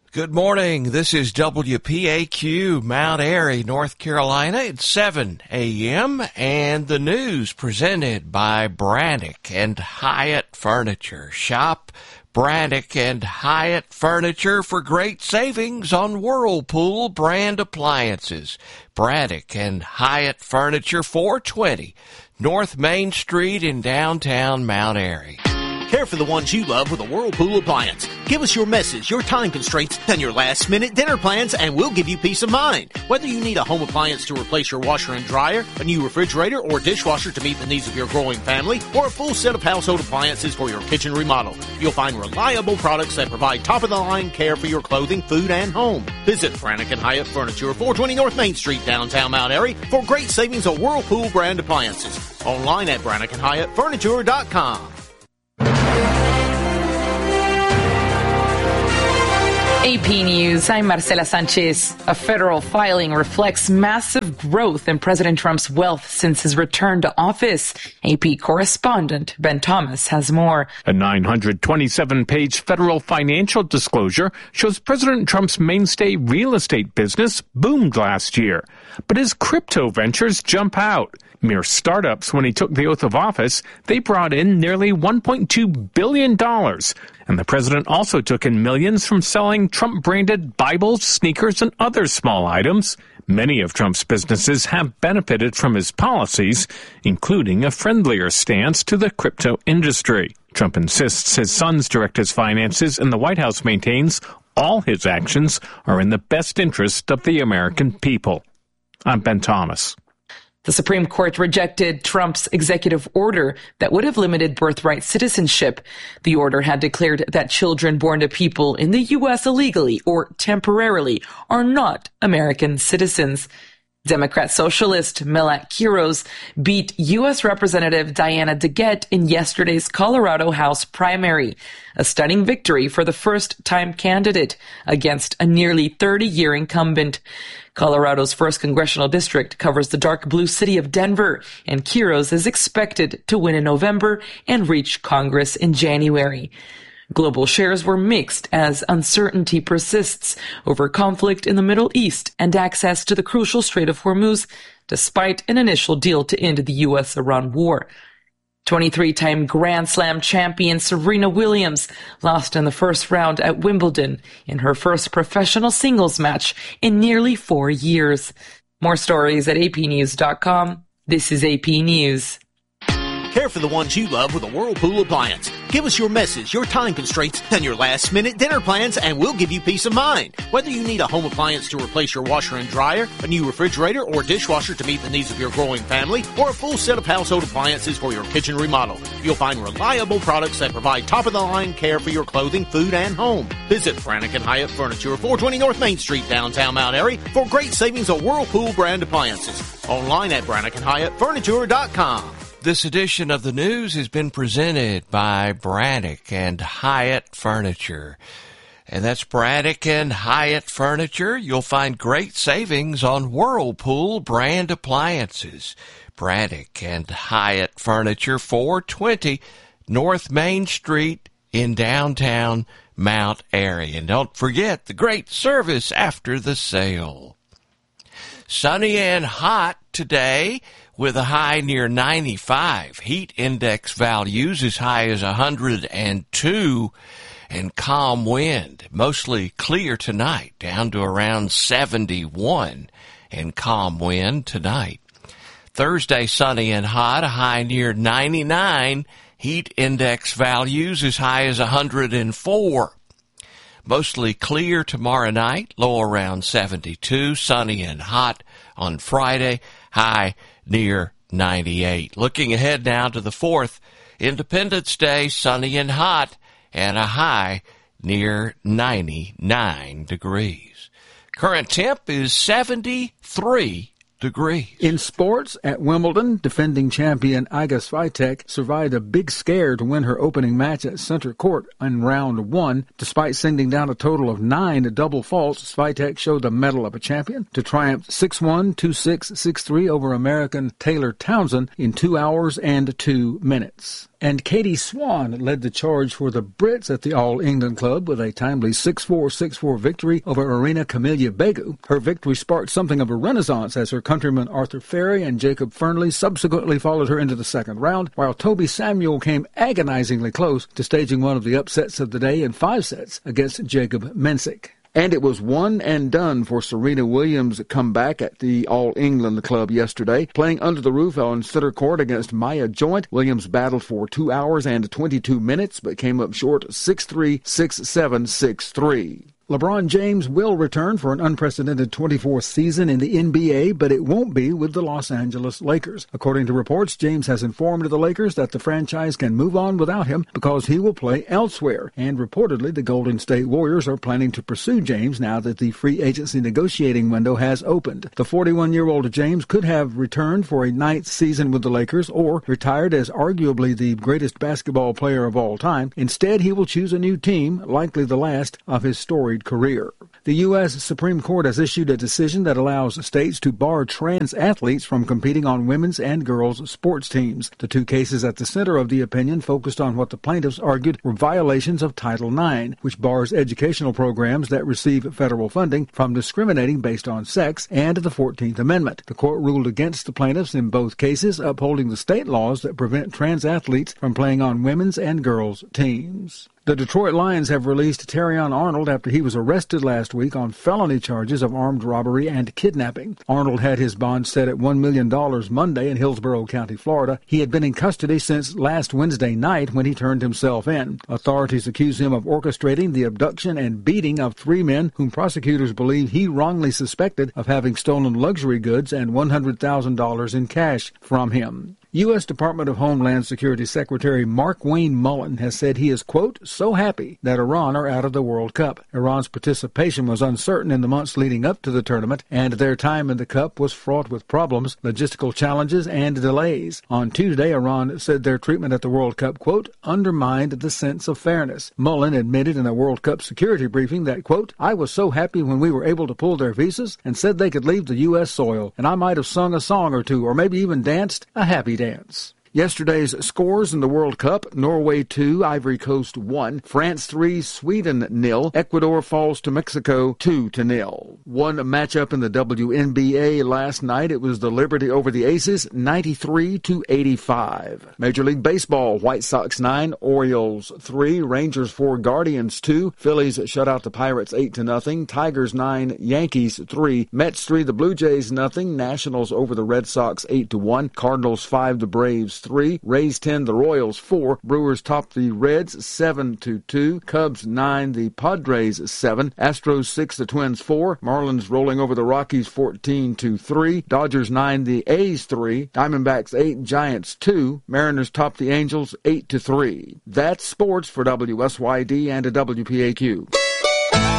Good morning. This is WPAQ, Mount Airy, North Carolina. It's 7 a.m. and the news presented by Brannock and Hyatt Furniture. Shop Brannock and Hyatt Furniture for great savings on Whirlpool brand appliances. Brannock and Hyatt Furniture, 420 North Main Street in downtown Mount Airy. Care for the ones you love with a Whirlpool appliance. Give us your messes, your time constraints, and your last-minute dinner plans, and we'll give you peace of mind. Whether you need a home appliance to replace your washer and dryer, a new refrigerator or dishwasher to meet the needs of your growing family, or a full set of household appliances for your kitchen remodel, you'll find reliable products that provide top-of-the-line care for your clothing, food, and home. Visit Brannock and Hyatt Furniture, 420 North Main Street, downtown Mount Airy, for great savings on Whirlpool brand appliances. Online at BrannockandHyattFurniture.com. AP News, I'm Marcela Sanchez. A federal filing reflects massive growth in President Trump's wealth since his return to office. AP correspondent Ben Thomas has more. A 927-page federal financial disclosure shows President Trump's mainstay real estate business boomed last year. But his crypto ventures jump out. Mere startups when he took the oath of office, they brought in nearly $1.2 billion. And the president also took in millions from selling Trump-branded Bibles, sneakers, and other small items. Many of Trump's businesses have benefited from his policies, including a friendlier stance to the crypto industry. Trump insists his sons direct his finances, and the White House maintains all his actions are in the best interest of the American people. I'm Ben Thomas. The Supreme Court rejected Trump's executive order that would have limited birthright citizenship. The order had declared that children born to people in the U.S. illegally or temporarily are not American citizens. Democrat socialist Millat Quiros beat U.S. Representative Diana DeGette in yesterday's Colorado House primary, a stunning victory for the first-time candidate against a nearly 30-year incumbent. Colorado's 1st congressional district covers the dark blue city of Denver, and Quiros is expected to win in November and reach Congress in January. Global shares were mixed as uncertainty persists over conflict in the Middle East and access to the crucial Strait of Hormuz, despite an initial deal to end the U.S.-Iran war. 23-time Grand Slam champion Serena Williams lost in the first round at Wimbledon in her first professional singles match in nearly 4 years. More stories at apnews.com. This is AP News. Care for the ones you love with a Whirlpool appliance. Give us your messes, your time constraints, and your last-minute dinner plans, and we'll give you peace of mind. Whether you need a home appliance to replace your washer and dryer, a new refrigerator or dishwasher to meet the needs of your growing family, or a full set of household appliances for your kitchen remodel, you'll find reliable products that provide top-of-the-line care for your clothing, food, and home. Visit Brannock and Hyatt Furniture, 420 North Main Street, downtown Mount Airy, for great savings on Whirlpool brand appliances. Online at BrannockandHyattFurniture.com. This edition of the news has been presented by Brannock and Hyatt Furniture. And that's Brannock and Hyatt Furniture. You'll find great savings on Whirlpool brand appliances. Brannock and Hyatt Furniture, 420 North Main Street in downtown Mount Airy. And don't forget the great service after the sale. Sunny and hot today with a high near 95. Heat index values as high as 102 and calm wind. Mostly clear tonight, down to around 71 and calm wind tonight. Thursday, sunny and hot, a high near 99. Heat index values as high as 104. Mostly clear tomorrow night, low around 72, sunny and hot on Friday, high near 98. Looking ahead now to the 4th, Independence Day, sunny and hot, and a high near 99 degrees. Current temp is 73 degrees. In sports, at Wimbledon, defending champion Iga Swiatek survived a big scare to win her opening match at center court in round 1. Despite sending down a total of 9 double faults, Swiatek showed the mettle of a champion to triumph 6-1, 2-6, 6-3 over American Taylor Townsend in 2 hours and 2 minutes. And Katie Swan led the charge for the Brits at the All England Club with a timely 6-4, 6-4 victory over Arena Camelia Begu. Her victory sparked something of a renaissance as her countrymen Arthur Ferry and Jacob Fernley subsequently followed her into the second round, while Toby Samuel came agonizingly close to staging one of the upsets of the day in 5 sets against Jacob Mensik. And it was one and done for Serena Williams' comeback at the All England Club yesterday. Playing under the roof on center court against Maya Joint, Williams battled for 2 hours and 22 minutes, but came up short 6-3, 6-7, 6-3. LeBron James will return for an unprecedented 24th season in the NBA, but it won't be with the Los Angeles Lakers. According to reports, James has informed the Lakers that the franchise can move on without him because he will play elsewhere. And reportedly, the Golden State Warriors are planning to pursue James now that the free agency negotiating window has opened. The 41-year-old James could have returned for a 9th season with the Lakers or retired as arguably the greatest basketball player of all time. Instead, he will choose a new team, likely the last of his storied career. The U.S. Supreme Court has issued a decision that allows states to bar trans athletes from competing on women's and girls' sports teams. The 2 cases at the center of the opinion focused on what the plaintiffs argued were violations of Title IX, which bars educational programs that receive federal funding from discriminating based on sex, and the 14th Amendment. The court ruled against the plaintiffs in both cases, upholding the state laws that prevent trans athletes from playing on women's and girls' teams. The Detroit Lions have released Terrion Arnold after he was arrested last week on felony charges of armed robbery and kidnapping. Arnold had his bond set at $1 million Monday in Hillsborough County, Florida. He had been in custody since last Wednesday night when he turned himself in. Authorities accuse him of orchestrating the abduction and beating of 3 men whom prosecutors believe he wrongly suspected of having stolen luxury goods and $100,000 in cash from him. U.S. Department of Homeland Security Secretary Mark Wayne Mullen has said he is, quote, so happy that Iran are out of the World Cup. Iran's participation was uncertain in the months leading up to the tournament, and their time in the Cup was fraught with problems, logistical challenges, and delays. On Tuesday, Iran said their treatment at the World Cup, quote, undermined the sense of fairness. Mullen admitted in a World Cup security briefing that, quote, I was so happy when we were able to pull their visas and said they could leave the U.S. soil, and I might have sung a song or two, or maybe even danced a happy dance. Yesterday's scores in the World Cup: Norway 2, Ivory Coast 1, France 3, Sweden 0, Ecuador falls to Mexico 2-0. One matchup in the WNBA last night, it was the Liberty over the Aces 93-85. Major League Baseball: White Sox 9, Orioles 3, Rangers 4, Guardians 2, Phillies shut out the Pirates 8-0, Tigers 9, Yankees 3, Mets 3, the Blue Jays 0, Nationals over the Red Sox 8-1, Cardinals 5, the Braves 3, Rays 10, the Royals 4, Brewers top the Reds 7-2, Cubs 9, the Padres 7, Astros 6, the Twins 4, Marlins rolling over the Rockies 14-3, Dodgers 9, the A's 3, Diamondbacks 8, Giants 2, Mariners top the Angels 8-3. That's sports for WSYD and WPAQ.